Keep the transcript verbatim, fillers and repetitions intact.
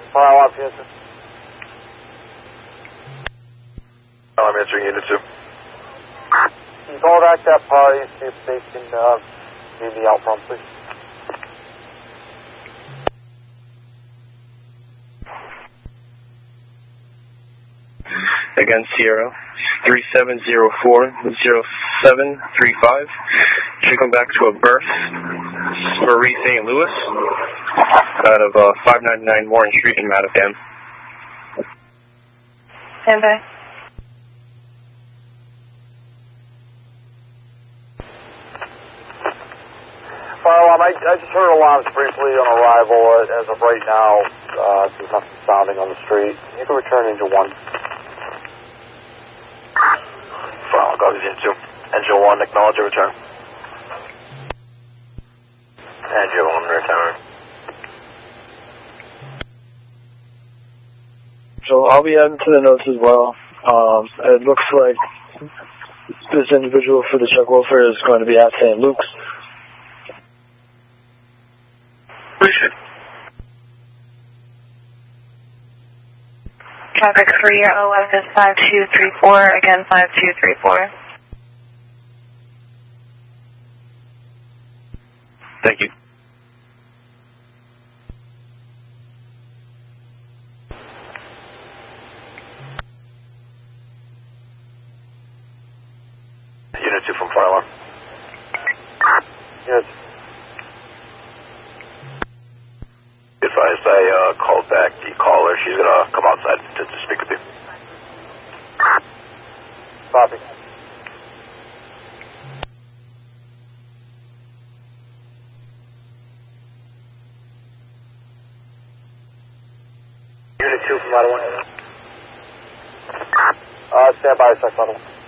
Fire alarm, Unit two. I'm answering Unit two. Can you call back that party, see if they can uh, meet me out front, please? Again, Sierra, three seven zero four zero seven three five. Should come back to a berth, Marie Saint Louis, out of uh, five ninety-nine Warren Street in Mattapan. Stand by. Fire alarm, I, I just heard alarms briefly on arrival. As of right now, uh, there's nothing sounding on the street. You can return engine one. Fire alarm, copy Unit two. Engine one, acknowledge your return. Engine one, return. So I'll be adding to the notes as well. Um, it looks like this individual for the check welfare is going to be at Saint Luke's. Traffic for your O F is five two three four, again five two three four. Thank you. Unit two from fire alarm. Yes. Advised I uh, called back the caller. She's going to come outside to, to speak with you. Copy. Unit two from Ladder one. Uh, stand by, check Ladder one.